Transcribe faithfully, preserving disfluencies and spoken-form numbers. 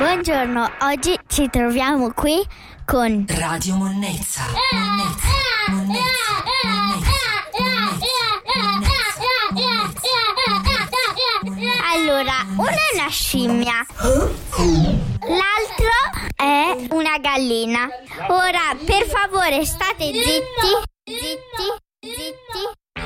Buongiorno, oggi ci troviamo qui con Radio Monnezza. Monnezza, Monnezza, Monnezza. Allora, uno è una scimmia, l'altro è una gallina. Ora, per favore, state zitti, zitti.